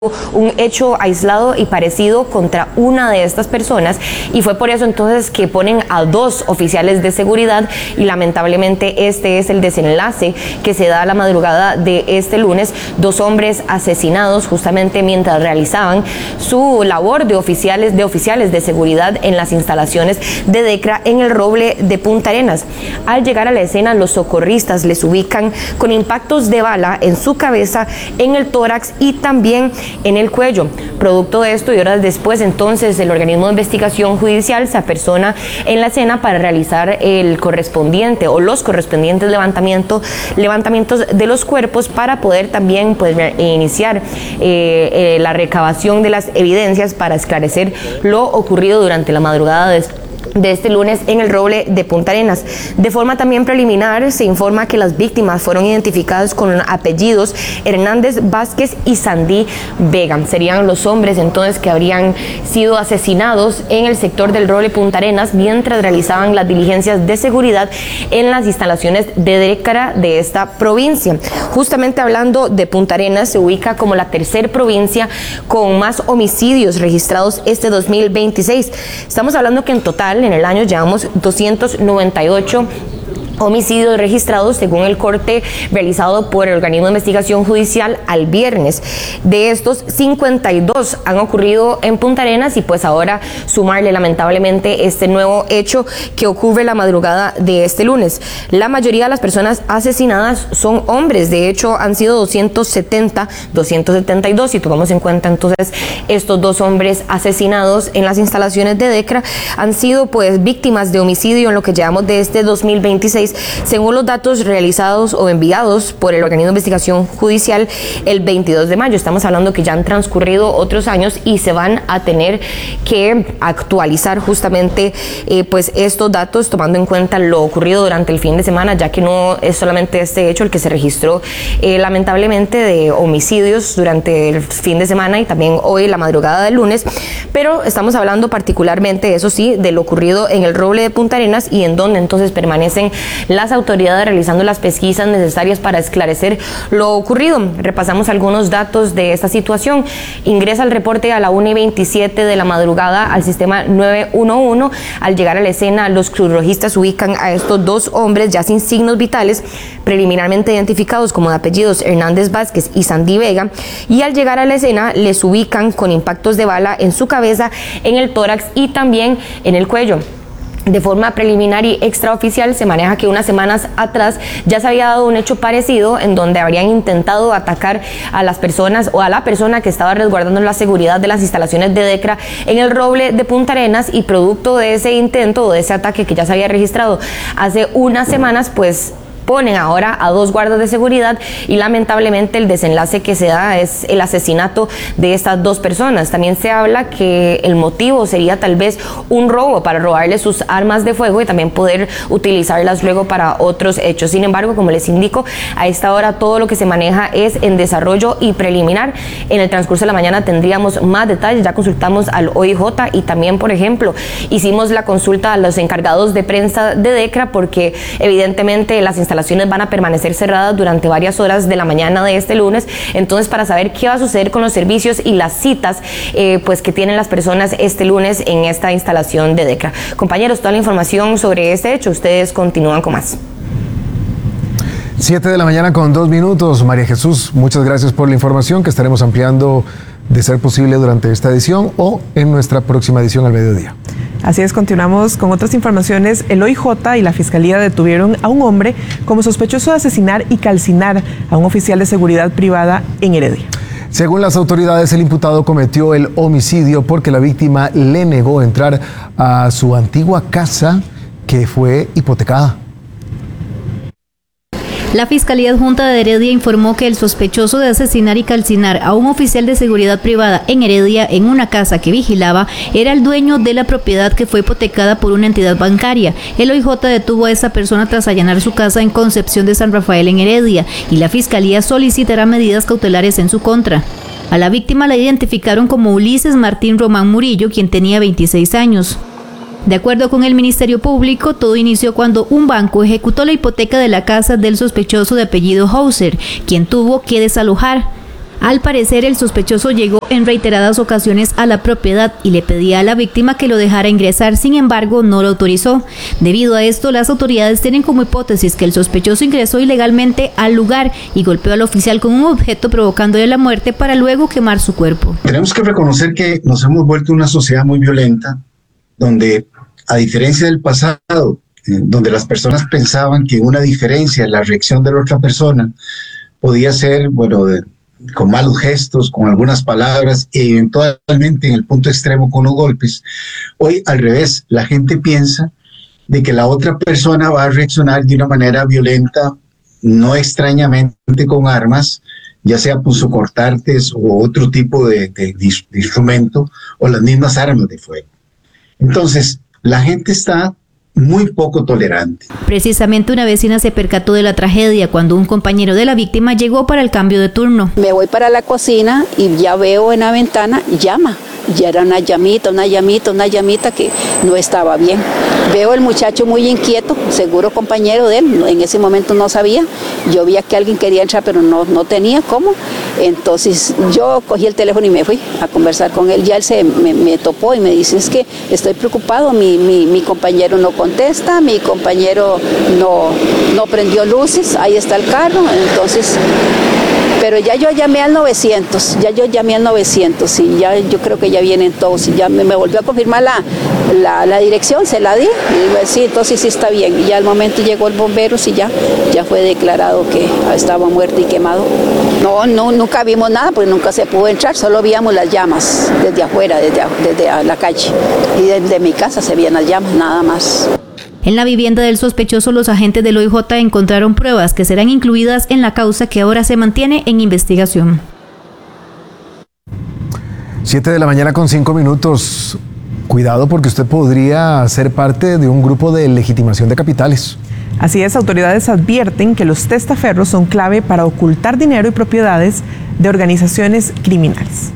un hecho aislado y parecido contra una de estas personas, y fue por eso entonces que ponen a 2 oficiales de seguridad, y lamentablemente este es el desenlace que se da a la madrugada de este lunes. 2 hombres asesinados justamente mientras realizaban su labor de oficiales de seguridad en las instalaciones de DECRA en el Roble de Punta Arenas. Al llegar a la escena, los socorristas les ubican con impactos de bala en su cabeza, en el tórax y también en el cuello. Producto de esto, y horas después, entonces el organismo de investigación judicial se apersona en la escena para realizar el correspondiente o los correspondientes levantamientos de los cuerpos, para poder también iniciar la recabación de las evidencias para esclarecer lo ocurrido durante la madrugada de este lunes en el Roble de Punta Arenas. De forma también preliminar, se informa que las víctimas fueron identificadas con apellidos Hernández Vázquez y Sandy Vega. Serían los hombres entonces que habrían sido asesinados en el sector del Roble Punta Arenas mientras realizaban las diligencias de seguridad en las instalaciones de DECRA de esta provincia. Justamente hablando de Punta Arenas, se ubica como la tercera provincia con más homicidios registrados este 2026. Estamos hablando que en total en el año llevamos 298 homicidios registrados según el corte realizado por el organismo de investigación judicial al viernes. De estos, 52 han ocurrido en Punta Arenas, y pues ahora sumarle lamentablemente este nuevo hecho que ocurre la madrugada de este lunes. La mayoría de las personas asesinadas son hombres. De hecho, han sido 272 si tomamos en cuenta entonces estos 2 hombres asesinados en las instalaciones de DECRA han sido pues víctimas de homicidio en lo que llevamos de este 2026, según los datos realizados o enviados por el organismo de investigación judicial el 22 de mayo. Estamos hablando que ya han transcurrido otros años y se van a tener que actualizar justamente pues estos datos, tomando en cuenta lo ocurrido durante el fin de semana, ya que no es solamente este hecho el que se registró lamentablemente de homicidios durante el fin de semana y también hoy la madrugada del lunes, pero estamos hablando particularmente, eso sí, de lo ocurrido en el Roble de Punta Arenas, y en donde entonces permanecen las autoridades realizando las pesquisas necesarias para esclarecer lo ocurrido. Repasamos algunos datos de esta situación. Ingresa el reporte a la 1:27 de la madrugada al sistema 911. Al llegar a la escena, los cruzrojistas ubican a estos 2 hombres ya sin signos vitales, preliminarmente identificados como de apellidos Hernández Vázquez y Sandy Vega, y al llegar a la escena les ubican con impactos de bala en su cabeza, en el tórax y también en el cuello. De forma preliminar y extraoficial se maneja que unas semanas atrás ya se había dado un hecho parecido en donde habrían intentado atacar a las personas o a la persona que estaba resguardando la seguridad de las instalaciones de DECRA en el Roble de Punta Arenas, y producto de ese intento o de ese ataque que ya se había registrado hace unas semanas, pues ponen ahora a 2 guardas de seguridad, y lamentablemente el desenlace que se da es el asesinato de estas 2 personas. También se habla que el motivo sería tal vez un robo, para robarle sus armas de fuego y también poder utilizarlas luego para otros hechos. Sin embargo, como les indico, a esta hora todo lo que se maneja es en desarrollo y preliminar. En el transcurso de la mañana tendríamos más detalles. Ya consultamos al OIJ y también, por ejemplo, hicimos la consulta a los encargados de prensa de DECRA, porque evidentemente las instalaciones van a permanecer cerradas durante varias horas de la mañana de este lunes. Entonces, para saber qué va a suceder con los servicios y las citas pues que tienen las personas este lunes en esta instalación de DECRA. Compañeros, toda la información sobre este hecho, ustedes continúan con más. 7 de la mañana con 2 minutos. María Jesús, muchas gracias por la información, que estaremos ampliando de ser posible durante esta edición o en nuestra próxima edición al mediodía. Así es, continuamos con otras informaciones. El OIJ y la Fiscalía detuvieron a un hombre como sospechoso de asesinar y calcinar a un oficial de seguridad privada en Heredia. Según las autoridades, el imputado cometió el homicidio porque la víctima le negó entrar a su antigua casa, que fue hipotecada. La Fiscalía Adjunta de Heredia informó que el sospechoso de asesinar y calcinar a un oficial de seguridad privada en Heredia, en una casa que vigilaba, era el dueño de la propiedad que fue hipotecada por una entidad bancaria. El OIJ detuvo a esa persona tras allanar su casa en Concepción de San Rafael, en Heredia, y la Fiscalía solicitará medidas cautelares en su contra. A la víctima la identificaron como Ulises Martín Román Murillo, quien tenía 26 años. De acuerdo con el Ministerio Público, todo inició cuando un banco ejecutó la hipoteca de la casa del sospechoso de apellido Hauser, quien tuvo que desalojar. Al parecer, el sospechoso llegó en reiteradas ocasiones a la propiedad y le pedía a la víctima que lo dejara ingresar, sin embargo, no lo autorizó. Debido a esto, las autoridades tienen como hipótesis que el sospechoso ingresó ilegalmente al lugar y golpeó al oficial con un objeto provocándole la muerte para luego quemar su cuerpo. Tenemos que reconocer que nos hemos vuelto una sociedad muy violenta, donde, a diferencia del pasado, donde las personas pensaban que una diferencia en la reacción de la otra persona podía ser, con malos gestos, con algunas palabras, y eventualmente en el punto extremo con los golpes. Hoy, al revés, la gente piensa de que la otra persona va a reaccionar de una manera violenta, no extrañamente con armas, ya sea punzocortantes o otro tipo de instrumento, o las mismas armas de fuego. Entonces, la gente está muy poco tolerante. Precisamente una vecina se percató de la tragedia cuando un compañero de la víctima llegó para el cambio de turno. Me voy para la cocina y ya veo en la ventana, llama. Ya era una llamita que no estaba bien. Veo el muchacho muy inquieto, seguro compañero de él, en ese momento no sabía. Yo veía que alguien quería entrar, pero no tenía cómo. Entonces yo cogí el teléfono y me fui a conversar con él. Ya él me topó y me dice, es que estoy preocupado, mi compañero no contesta, mi compañero no prendió luces, ahí está el carro. Entonces, pero ya yo llamé al 900, y ya yo creo que ya vienen todos, y ya me volvió a confirmar la dirección, se la di, y sí, entonces sí está bien. Y ya al momento llegó el bombero y ya fue declarado que estaba muerto y quemado. No, nunca vimos nada, porque nunca se pudo entrar, solo veíamos las llamas desde afuera, desde la calle, y desde mi casa se veían las llamas, nada más. En la vivienda del sospechoso, los agentes del OIJ encontraron pruebas que serán incluidas en la causa que ahora se mantiene en investigación. 7:05 a.m. Cuidado, porque usted podría ser parte de un grupo de legitimación de capitales. Así es, autoridades advierten que los testaferros son clave para ocultar dinero y propiedades de organizaciones criminales.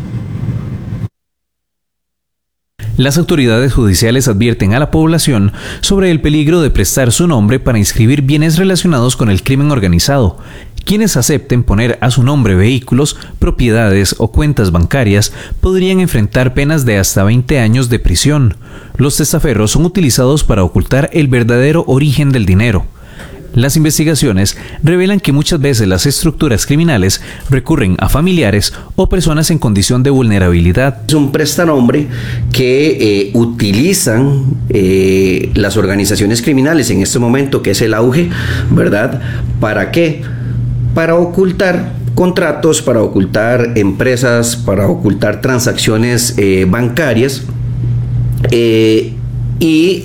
Las autoridades judiciales advierten a la población sobre el peligro de prestar su nombre para inscribir bienes relacionados con el crimen organizado. Quienes acepten poner a su nombre vehículos, propiedades o cuentas bancarias podrían enfrentar penas de hasta 20 años de prisión. Los testaferros son utilizados para ocultar el verdadero origen del dinero. Las investigaciones revelan que muchas veces las estructuras criminales recurren a familiares o personas en condición de vulnerabilidad. Es un prestanombre que utilizan las organizaciones criminales en este momento, que es el auge, ¿verdad? ¿Para qué? Para ocultar contratos, para ocultar empresas, para ocultar transacciones bancarias, y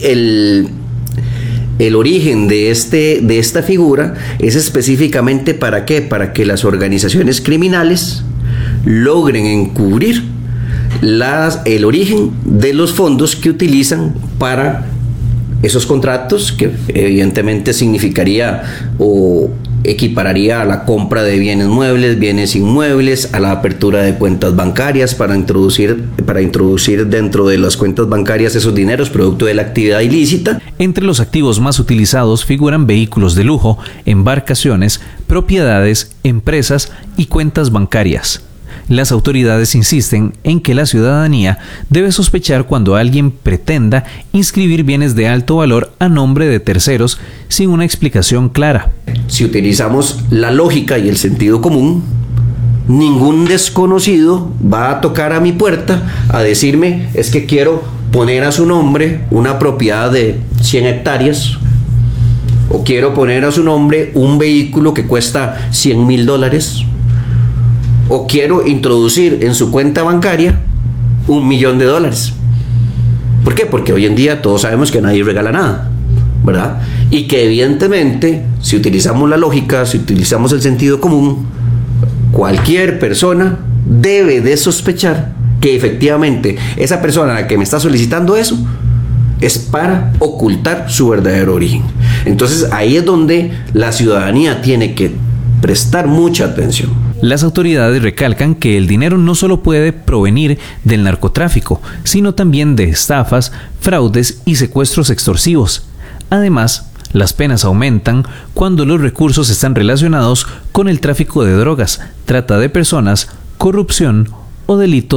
el origen de esta figura es específicamente ¿para qué? Para que las organizaciones criminales logren encubrir el origen de los fondos que utilizan para esos contratos, que evidentemente significaría o equipararía a la compra de bienes muebles, bienes inmuebles, a la apertura de cuentas bancarias para introducir dentro de las cuentas bancarias esos dineros producto de la actividad ilícita. Entre los activos más utilizados figuran vehículos de lujo, embarcaciones, propiedades, empresas y cuentas bancarias. Las autoridades insisten en que la ciudadanía debe sospechar cuando alguien pretenda inscribir bienes de alto valor a nombre de terceros sin una explicación clara. Si utilizamos la lógica y el sentido común, ningún desconocido va a tocar a mi puerta a decirme, es que quiero poner a su nombre una propiedad de 100 hectáreas, o quiero poner a su nombre un vehículo que cuesta $100,000, o quiero introducir en su cuenta bancaria $1,000,000. ¿Por qué? Porque hoy en día todos sabemos que nadie regala nada, ¿verdad? Y que evidentemente, si utilizamos la lógica, si utilizamos el sentido común, cualquier persona debe de sospechar que efectivamente esa persona a la que me está solicitando eso es para ocultar su verdadero origen. Entonces ahí es donde la ciudadanía tiene que prestar mucha atención. Las autoridades recalcan que el dinero no solo puede provenir del narcotráfico, sino también de estafas, fraudes y secuestros extorsivos. Además, las penas aumentan cuando los recursos están relacionados con el tráfico de drogas, trata de personas, corrupción o delitos